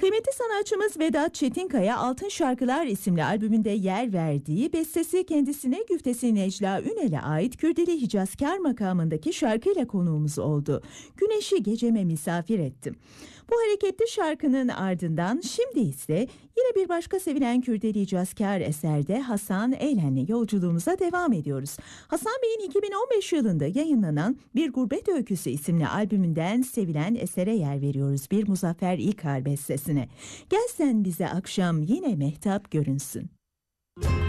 Kıymetli sanatçımız Vedat Çetinkaya Altın Şarkılar isimli albümünde yer verdiği, bestesi kendisine güftesi Necla Ünel'e ait Kürdili Hicazkar makamındaki şarkıyla konuğumuz oldu. Güneşi geceme misafir ettim. Bu hareketli şarkının ardından şimdi ise yine bir başka sevilen Kürdili Hicazkar eserde Hasan Eylen'le yolculuğumuza devam ediyoruz. Hasan Bey'in 2015 yılında yayınlanan Bir Gurbet Öyküsü isimli albümünden sevilen esere yer veriyoruz. Bir Muzaffer İlkar bestesine. Gel sen bize akşam yine mehtap görünsün.